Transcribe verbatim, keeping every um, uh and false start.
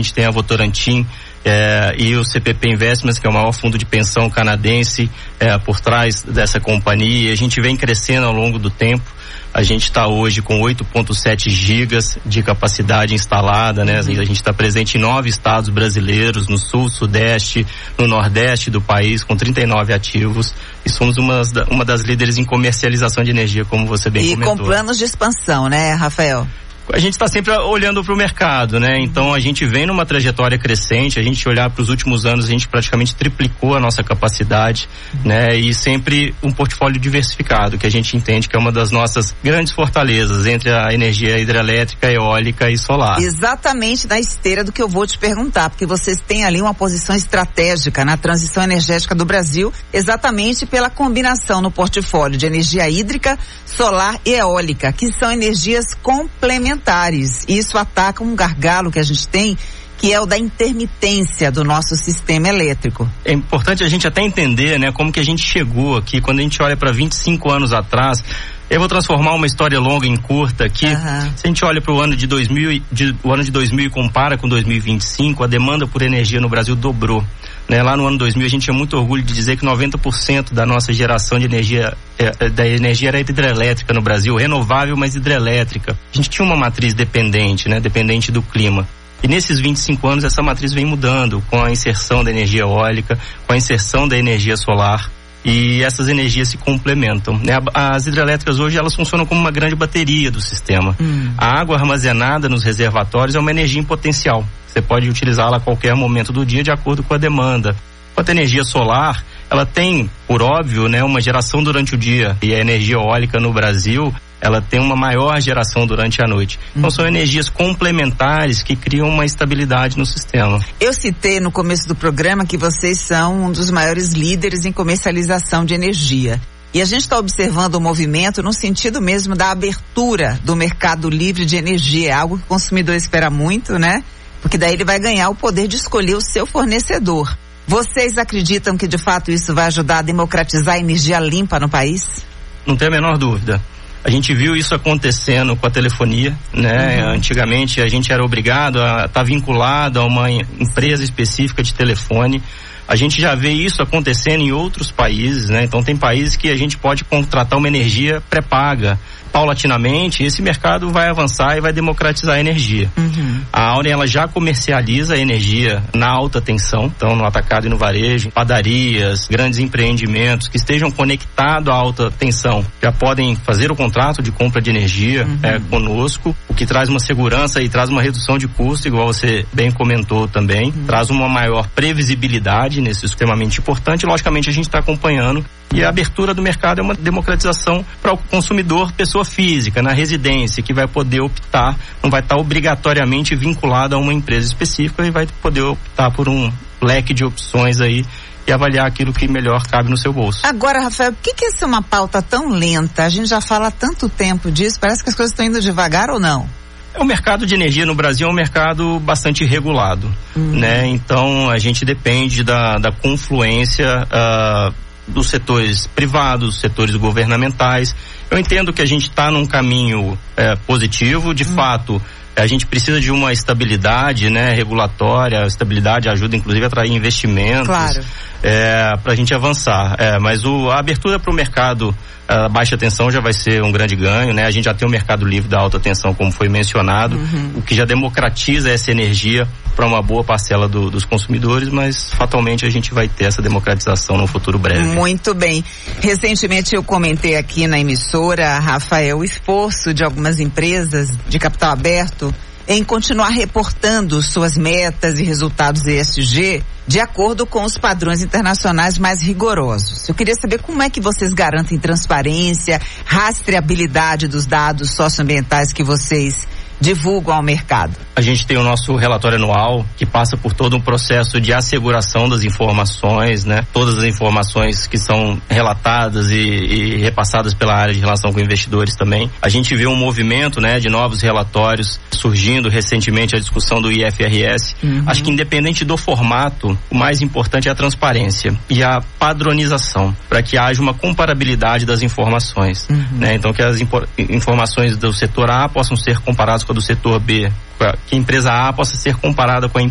A gente tem a Votorantim é, e o C P P Investments, que é o maior fundo de pensão canadense, é, por trás dessa companhia. A gente vem crescendo ao longo do tempo. A gente está hoje com oito vírgula sete gigas de capacidade instalada, né? A gente está presente em nove estados brasileiros, no sul, sudeste, no nordeste do país, com trinta e nove ativos. E somos uma, uma das líderes em comercialização de energia, como você bem e comentou. E com planos de expansão, né, Rafael? A gente está sempre olhando para o mercado, né? Então a gente vem numa trajetória crescente. A gente olhar para os últimos anos, a gente praticamente triplicou a nossa capacidade, né? E sempre um portfólio diversificado, que a gente entende que é uma das nossas grandes fortalezas entre a energia hidrelétrica, eólica e solar. Exatamente na esteira do que eu vou te perguntar, porque vocês têm ali uma posição estratégica na transição energética do Brasil, exatamente pela combinação no portfólio de energia hídrica, solar e eólica, que são energias complementares. Isso ataca um gargalo que a gente tem, que é o da intermitência do nosso sistema elétrico. É importante a gente até entender, né, como que a gente chegou aqui. Quando a gente olha para vinte e cinco anos atrás, eu vou transformar uma história longa em curta aqui. Uhum. Se a gente olha para o ano de dois mil, de, o ano de dois mil e compara com dois mil e vinte e cinco, a demanda por energia no Brasil dobrou. Né? Lá no ano dois mil a gente tinha muito orgulho de dizer que noventa por cento da nossa geração de energia, é, da energia era hidrelétrica no Brasil, renovável, mas hidrelétrica. A gente tinha uma matriz dependente, né? Dependente do clima. E nesses vinte e cinco anos essa matriz vem mudando com a inserção da energia eólica, com a inserção da energia solar. E essas energias se complementam, né? As hidrelétricas hoje elas funcionam como uma grande bateria do sistema. Hum. A água armazenada nos reservatórios é uma energia em potencial. Você pode utilizá-la a qualquer momento do dia de acordo com a demanda. Quanto à energia solar, ela tem, por óbvio, né, uma geração durante o dia. E a energia eólica no Brasil, ela tem uma maior geração durante a noite. Então são energias complementares que criam uma estabilidade no sistema. Eu citei no começo do programa que vocês são um dos maiores líderes em comercialização de energia. E a gente está observando o movimento no sentido mesmo da abertura do mercado livre de energia. É algo que o consumidor espera muito, né? Porque daí ele vai ganhar o poder de escolher o seu fornecedor. Vocês acreditam que de fato isso vai ajudar a democratizar a energia limpa no país? Não tem a menor dúvida. A gente viu isso acontecendo com a telefonia, né? Uhum. Antigamente a gente era obrigado a estar vinculado a uma empresa específica de telefone. A gente já vê isso acontecendo em outros países, né? Então tem países que a gente pode contratar uma energia pré-paga. Paulatinamente, esse mercado vai avançar e vai democratizar a energia. Uhum. A Auren, ela já comercializa a energia na alta tensão, então no atacado e no varejo, padarias, grandes empreendimentos que estejam conectados à alta tensão, já podem fazer o contrato de compra de energia uhum. é, conosco, o que traz uma segurança e traz uma redução de custo, igual você bem comentou também, uhum. traz uma maior previsibilidade nesse extremamente importante. Logicamente a gente está acompanhando. E a abertura do mercado é uma democratização para o consumidor, pessoa física, na residência, que vai poder optar, não vai estar obrigatoriamente vinculado a uma empresa específica e vai poder optar por um leque de opções aí e avaliar aquilo que melhor cabe no seu bolso. Agora, Rafael, por que que essa é uma pauta tão lenta? A gente já fala há tanto tempo disso, parece que as coisas estão indo devagar ou não? O mercado de energia no Brasil é um mercado bastante regulado, uhum. né? Então a gente depende da, da confluência uh, dos setores privados, setores governamentais. Eu entendo que a gente está num caminho é, positivo, de hum. fato, a gente precisa de uma estabilidade, né, regulatória. A estabilidade ajuda inclusive a atrair investimentos, claro. é, para a gente avançar. É, mas o, a abertura para o mercado a baixa tensão já vai ser um grande ganho, né? A gente já tem o mercado livre da alta tensão, como foi mencionado, uhum. o que já democratiza essa energia para uma boa parcela do, dos consumidores, mas fatalmente a gente vai ter essa democratização no futuro breve. Muito bem. Recentemente eu comentei aqui na emissora, Rafael, o esforço de algumas empresas de capital aberto em continuar reportando suas metas e resultados E S G de acordo com os padrões internacionais mais rigorosos. Eu queria saber como é que vocês garantem transparência, rastreabilidade dos dados socioambientais que vocês divulgam ao mercado. A gente tem o nosso relatório anual que passa por todo um processo de asseguração das informações, né? Todas as informações que são relatadas e, e repassadas pela área de relação com investidores também. A gente vê um movimento, né, de novos relatórios surgindo recentemente, a discussão do I F R S. Uhum. Acho que independente do formato, o mais importante é a transparência e a padronização, para que haja uma comparabilidade das informações, uhum. né? Então que as impor- informações do setor A possam ser comparadas com a do setor B, que a empresa A possa ser comparada com a